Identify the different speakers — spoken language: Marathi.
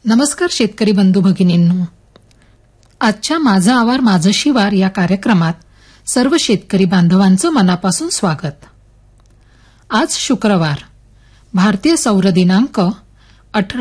Speaker 1: नमस्कार शेतकरी बंधू भगिनींनो. आजच्या माझा आवार माझं शिवार या कार्यक्रमात सर्व शेतकरी बांधवांचं मनापासून स्वागत. आज शुक्रवार, भारतीय सौर दिनांक 18